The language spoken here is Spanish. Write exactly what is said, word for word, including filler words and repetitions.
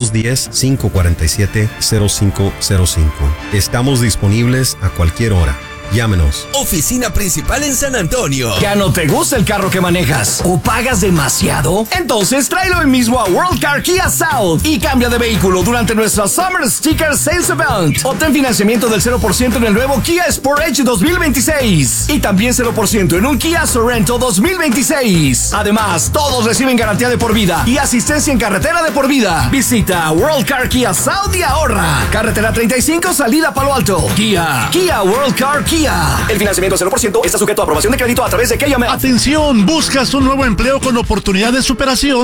dos uno cero, cinco cuatro siete, cero cinco cero cinco. Estamos disponibles a cualquier hora. Llámenos. Oficina principal en San Antonio. ¿Ya no te gusta el carro que manejas o pagas demasiado? Entonces tráelo hoy mismo a World Car Kia South y cambia de vehículo durante nuestra Summer Sticker Sales Event. Obtén financiamiento del cero por ciento en el nuevo Kia Sportage dos mil veintiséis y también cero por ciento en un Kia Sorento dos mil veintiséis. Además, todos reciben garantía de por vida y asistencia en carretera de por vida. Visita World Car Kia South y ahorra. Carretera treinta y cinco, salida Palo Alto. Kia, Kia World Car Kia. El financiamiento cero por ciento está sujeto a aprobación de crédito a través de K M. Atención, ¿buscas un nuevo empleo con oportunidad de superación?